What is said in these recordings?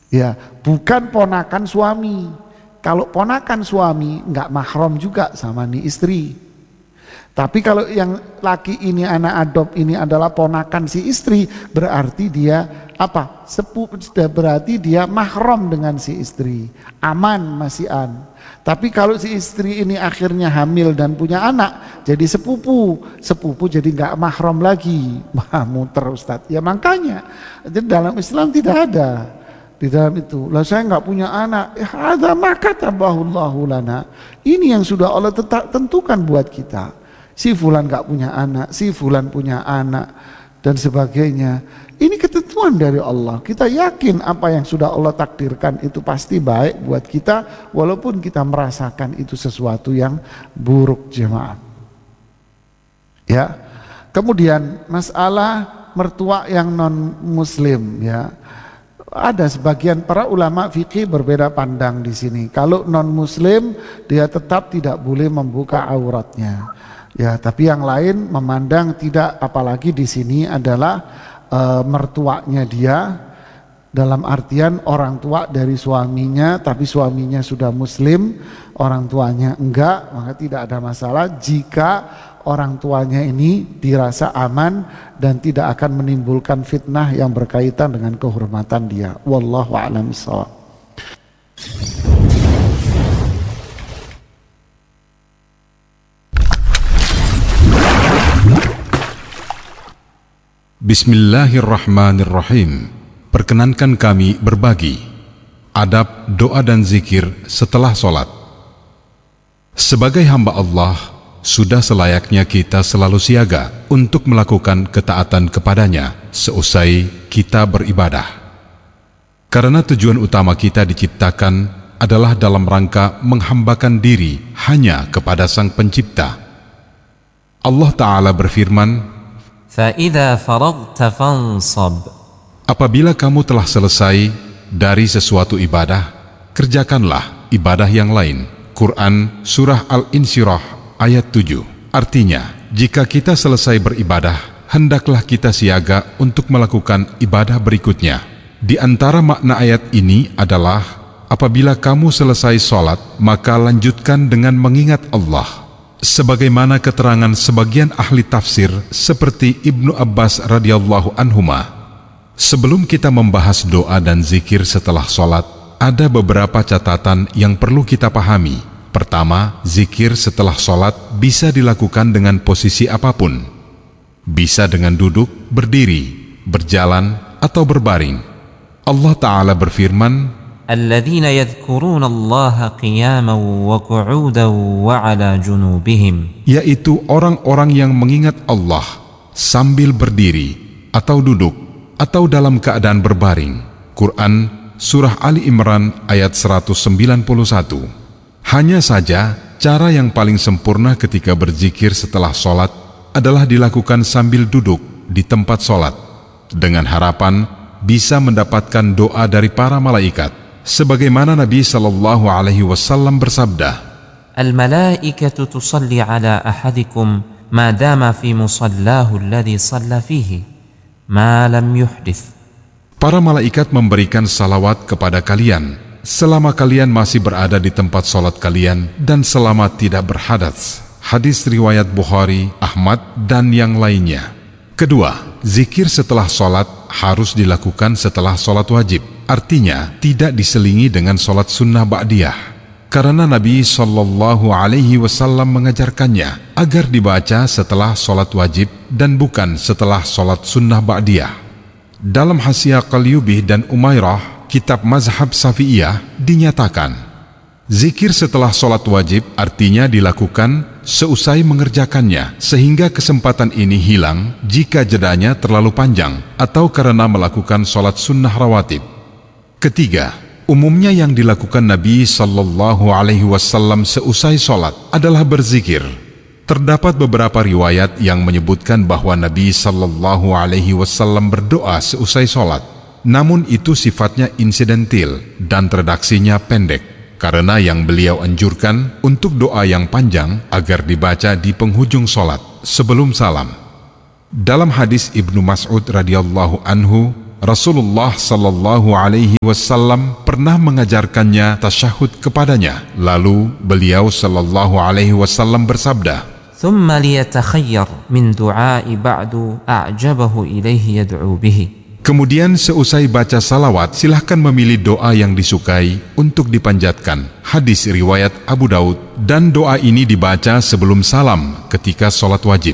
Ya, bukan ponakan suami. Kalau ponakan suami nggak mahram juga sama nih istri. Tapi kalau yang laki ini anak adop ini adalah ponakan si istri, berarti dia apa? Berarti dia mahram dengan si istri, aman masih an. Tapi kalau si istri ini akhirnya hamil dan punya anak, jadi sepupu jadi nggak mahram lagi. Wah, muter Ustadz. Ya makanya, jadi dalam Islam tidak ada di dalam itu. Lah saya nggak punya anak, ada maka tabahullahu lana. Ini yang sudah Allah tentukan buat kita. Si fulan gak punya anak, si fulan punya anak, dan sebagainya. Ini ketentuan dari Allah. Kita yakin apa yang sudah Allah takdirkan itu pasti baik buat kita, walaupun kita merasakan itu sesuatu yang buruk, jemaah. Ya. Kemudian masalah mertua yang non muslim, ya. Ada sebagian para ulama fikih berbeda pandang di sini. Kalau non muslim dia tetap tidak boleh membuka auratnya. Ya, tapi yang lain memandang tidak, apalagi di sini adalah mertuanya dia, dalam artian orang tua dari suaminya, tapi suaminya sudah muslim, orang tuanya enggak, maka tidak ada masalah jika orang tuanya ini dirasa aman dan tidak akan menimbulkan fitnah yang berkaitan dengan kehormatan dia. Wallahu a'lam bishawab. Bismillahirrahmanirrahim. Perkenankan kami berbagi adab doa dan zikir setelah sholat. Sebagai hamba Allah, sudah selayaknya kita selalu siaga untuk melakukan ketaatan kepadanya seusai kita beribadah. Karena tujuan utama kita diciptakan adalah dalam rangka menghambakan diri hanya kepada Sang Pencipta. Allah Ta'ala berfirman, فَإِذَا فَرَغْتَ فَانْصَبْ. Apabila kamu telah selesai dari sesuatu ibadah, kerjakanlah ibadah yang lain. Quran Surah Al-Insyirah ayat 7. Artinya, jika kita selesai beribadah, hendaklah kita siaga untuk melakukan ibadah berikutnya. Di antara makna ayat ini adalah, apabila kamu selesai sholat, maka lanjutkan dengan mengingat Allah. Sebagaimana keterangan sebagian ahli tafsir seperti Ibnu Abbas radhiyallahu anhuma. Sebelum kita membahas doa dan zikir setelah sholat, ada beberapa catatan yang perlu kita pahami. Pertama, zikir setelah sholat bisa dilakukan dengan posisi apapun. Bisa dengan duduk, berdiri, berjalan, atau berbaring. Allah Ta'ala berfirman, الذين يذكرون الله قياما وقعودا وعلى جنوبهم. Yaitu orang-orang yang mengingat Allah sambil berdiri atau duduk atau dalam keadaan berbaring. Quran Surah Ali Imran ayat 191. Hanya saja cara yang paling sempurna ketika berzikir setelah sholat adalah dilakukan sambil duduk di tempat sholat, dengan harapan bisa mendapatkan doa dari para malaikat. Sebagaimana Nabi sallallahu alaihi wasallam bersabda, "Al-malaikatu tusalli ala ahadikum ma dama fi musallahu alladhi shalla fihi ma lam yuhdits." Para malaikat memberikan salawat kepada kalian selama kalian masih berada di tempat salat kalian dan selama tidak berhadas. Hadis riwayat Bukhari, Ahmad dan yang lainnya. Kedua, zikir setelah salat harus dilakukan setelah salat wajib. Artinya tidak diselingi dengan sholat sunnah ba'diyah, karena Nabi Shallallahu Alaihi Wasallam mengajarkannya agar dibaca setelah sholat wajib dan bukan setelah sholat sunnah ba'diyah. Dalam Hasyiah Qalyubih dan Umairah, kitab mazhab Syafi'iyah, dinyatakan zikir setelah sholat wajib artinya dilakukan seusai mengerjakannya, sehingga kesempatan ini hilang jika jedanya terlalu panjang atau karena melakukan sholat sunnah rawatib. Ketiga, umumnya yang dilakukan Nabi Sallallahu Alaihi Wasallam seusai sholat adalah berzikir. Terdapat beberapa riwayat yang menyebutkan bahwa Nabi Sallallahu Alaihi Wasallam berdoa seusai sholat. Namun itu sifatnya insidentil dan redaksinya pendek, karena yang beliau anjurkan untuk doa yang panjang agar dibaca di penghujung sholat sebelum salam. Dalam hadis Ibnu Mas'ud radhiyallahu anhu, Rasulullah sallallahu alaihi wasallam pernah mengajarkannya tasyahud kepadanya. Lalu beliau sallallahu alaihi wasallam bersabda, ثم ليتخير من دعاء بعد أعجبه إليه يدعو به. Kemudian seusai baca salawat, silahkan memilih doa yang disukai untuk dipanjatkan. Hadis riwayat Abu Daud, dan doa ini dibaca sebelum salam ketika sholat wajib.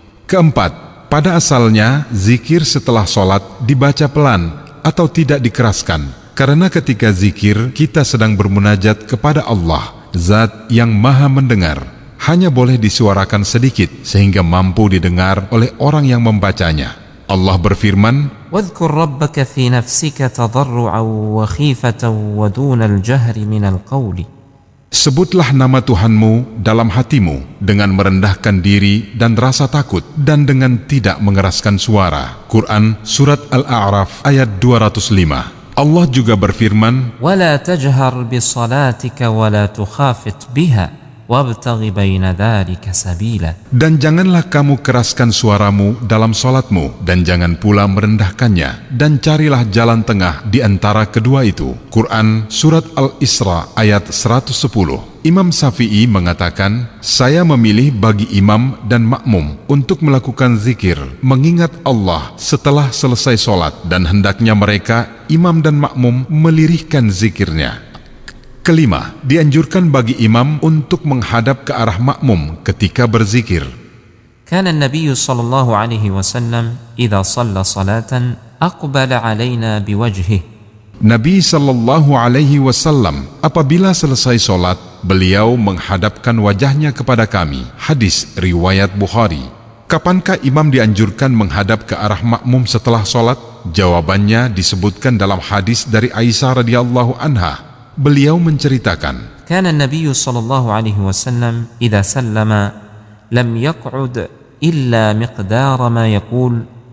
Keempat, pada asalnya zikir setelah sholat dibaca pelan atau tidak dikeraskan. Karena ketika zikir kita sedang bermunajat kepada Allah, Zat yang Maha Mendengar. Hanya boleh disuarakan sedikit sehingga mampu didengar oleh orang yang membacanya. Allah berfirman, واذكر ربك في نفسك تضرعا وخيفة ودون الجهر من القول. sebutlah nama Tuhanmu dalam hatimu dengan merendahkan diri dan rasa takut dan dengan tidak mengeraskan suara. Quran Surat Al-A'raf ayat 205. Allah juga berfirman, ولا تجهر بصلاتك ولا تخافت بها وابتغ بين ذلك سبيلا. dan janganlah kamu keraskan suaramu dalam sholatmu dan jangan pula merendahkannya, dan carilah jalan tengah di antara kedua itu. Quran Surat Al-Isra ayat 110. Imam Syafi'i mengatakan, saya memilih bagi imam dan makmum untuk melakukan zikir mengingat Allah setelah selesai sholat, dan hendaknya mereka, imam dan makmum, melirihkan zikirnya. Kelima, dianjurkan bagi imam untuk menghadap ke arah makmum ketika berzikir. كان النبي صلى الله عليه وسلم إذا صلى صلاة أقبل علينا بوجهه. Nabi sallallahu alaihi wasallam apabila selesai sholat, beliau menghadapkan wajahnya kepada kami. Hadis riwayat Bukhari. Kapankah imam dianjurkan menghadap ke arah makmum setelah sholat? Jawabannya disebutkan dalam hadis dari Aisyah radhiyallahu anha. Beliau menceritakan, كان النبي صلى الله عليه وسلم إذا سلم لم يقعد إلا مقدار ما يقول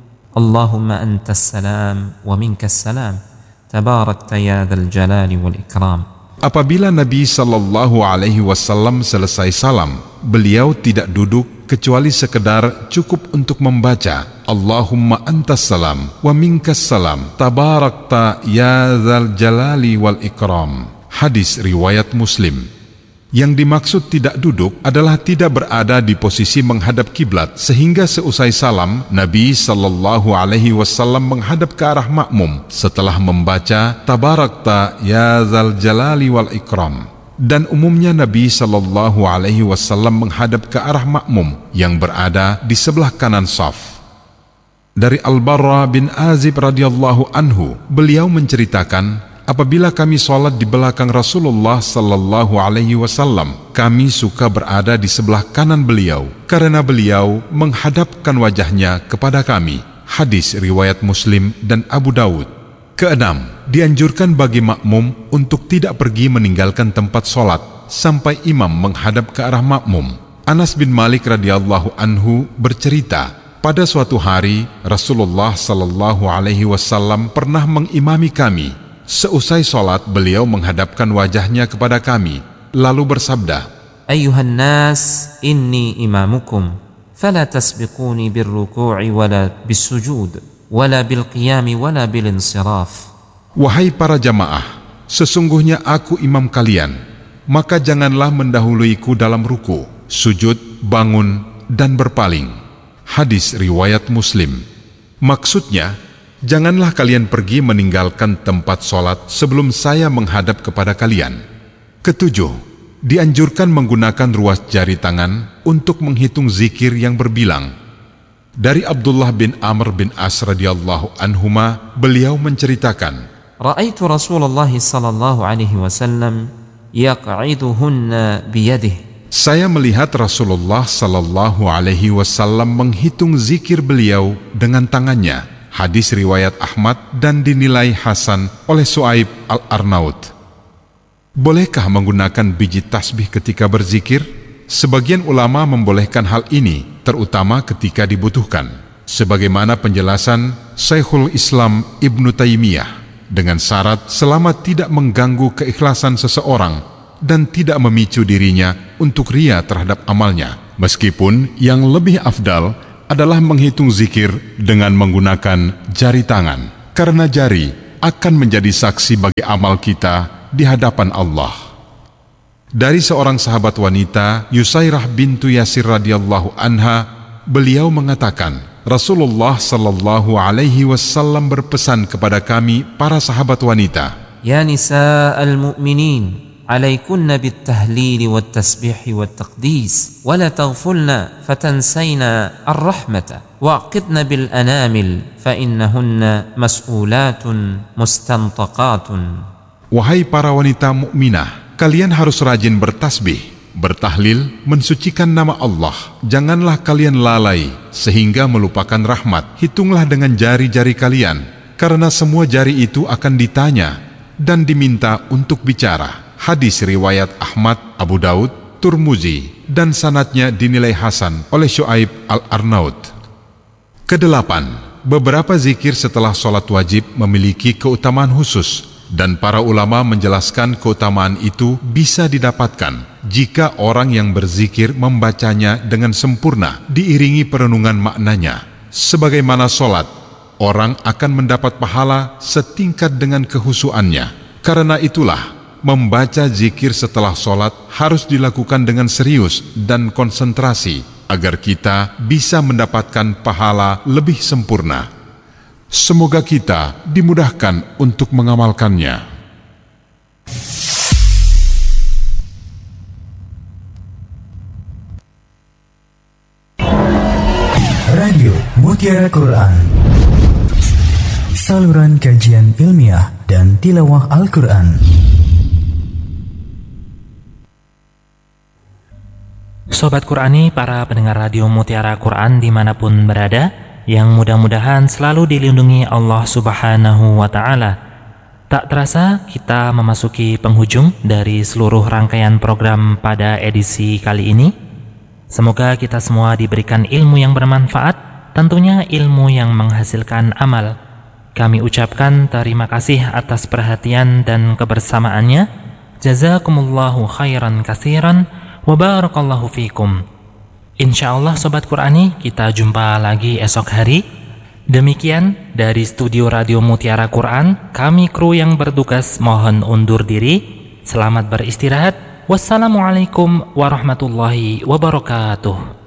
اللهم أنت السلام ومنك السلام تباركت يا ذا الجلال والإكرام. apabila Nabi sallallahu alaihi wasallam selesai salam, beliau tidak duduk kecuali sekedar cukup untuk membaca Allahumma antas salam wa minkas salam tabarakta ya dzal jalali wal ikram. Hadis riwayat Muslim. Yang dimaksud tidak duduk adalah tidak berada di posisi menghadap kiblat, sehingga seusai salam Nabi sallallahu alaihi wasallam menghadap ke arah makmum setelah membaca tabarakta ya dzal jalali wal ikram. Dan umumnya Nabi sallallahu alaihi wasallam menghadap ke arah makmum yang berada di sebelah kanan shaf. Dari Al-Barra bin Azib radhiyallahu anhu, beliau menceritakan, apabila kami sholat di belakang Rasulullah sallallahu alaihi wasallam, kami suka berada di sebelah kanan beliau karena beliau menghadapkan wajahnya kepada kami. Hadis riwayat Muslim dan Abu Daud. Keenam, dianjurkan bagi makmum untuk tidak pergi meninggalkan tempat sholat sampai imam menghadap ke arah makmum. Anas bin Malik radhiyallahu anhu bercerita, pada suatu hari Rasulullah sallallahu alaihi wasallam pernah mengimami kami. Seusai sholat, beliau menghadapkan wajahnya kepada kami, lalu bersabda, أيها الناس إني إمامكم فلا تسبقوني بالركوع ولا بالسجود ولا بالقيام ولا بالانصراف. wahai para jamaah, sesungguhnya aku imam kalian, maka janganlah mendahuluiku dalam ruku, sujud, bangun, dan berpaling. Hadis riwayat Muslim. Maksudnya, janganlah kalian pergi meninggalkan tempat sholat sebelum saya menghadap kepada kalian. Ketujuh, dianjurkan menggunakan ruas jari tangan untuk menghitung zikir yang berbilang. Dari Abdullah bin Amr bin As radhiyallahu anhuma, beliau menceritakan, رأيت رسول الله صلى الله عليه وسلم يقعدهن بيده. saya melihat Rasulullah sallallahu alaihi wasallam menghitung zikir beliau dengan tangannya. Hadis riwayat Ahmad dan dinilai hasan oleh Su'aib Al-Arnaud. Bolehkah menggunakan biji tasbih ketika berzikir? Sebagian ulama membolehkan hal ini, terutama ketika dibutuhkan. Sebagaimana penjelasan Syekhul Islam Ibnu Taimiyah, dengan syarat selama tidak mengganggu keikhlasan seseorang dan tidak memicu dirinya untuk ria terhadap amalnya. Meskipun yang lebih afdal adalah menghitung zikir dengan menggunakan jari tangan. karena jari akan menjadi saksi bagi amal kita di hadapan Allah. Dari seorang sahabat wanita, Yusairah bintu Yasir radhiyallahu anha, beliau mengatakan, Rasulullah sallallahu alaihi wasallam berpesan kepada kami para sahabat wanita, Ya nisa'al mu'minin, عليكن بالتهليل والتسبيح والتقديس ولا تغفلن فتنسين الرحمة وعقدن بالأنامل فإنهن مسؤولات مستنطقات. Wahai para wanita mukminah, kalian harus rajin bertasbih, bertahlil, mensucikan nama Allah. Janganlah kalian lalai sehingga melupakan rahmat. Hitunglah dengan jari-jari kalian, karena semua jari itu akan ditanya dan diminta untuk bicara. Hadis riwayat Ahmad, Abu Daud, Turmuzi, dan sanadnya dinilai hasan oleh Syuaib Al-Arnaud. Kedelapan, beberapa zikir setelah sholat wajib memiliki keutamaan khusus, dan para ulama menjelaskan keutamaan itu bisa didapatkan jika orang yang berzikir membacanya dengan sempurna, diiringi perenungan maknanya. Sebagaimana sholat, orang akan mendapat pahala setingkat dengan kehusuannya. Karena itulah, membaca zikir setelah sholat harus dilakukan dengan serius dan konsentrasi agar kita bisa mendapatkan pahala lebih sempurna. Semoga kita dimudahkan untuk mengamalkannya. Radio Mutiara Quran, saluran kajian ilmiah dan tilawah Al-Quran. Sobat Qurani, para pendengar radio Mutiara Quran dimanapun berada, yang mudah-mudahan selalu dilindungi Allah Subhanahu wa Ta'ala. Tak terasa kita memasuki penghujung dari seluruh rangkaian program pada edisi kali ini. Semoga kita semua diberikan ilmu yang bermanfaat, tentunya ilmu yang menghasilkan amal. Kami ucapkan terima kasih atas perhatian dan kebersamaannya. Jazakumullahu khairan katsiran wa barakallahu fikum. Insyaallah Sobat Qurani, kita jumpa lagi esok hari. Demikian dari studio Radio Mutiara Quran, kami kru yang bertugas mohon undur diri. Selamat beristirahat. Wassalamualaikum warahmatullahi wabarakatuh.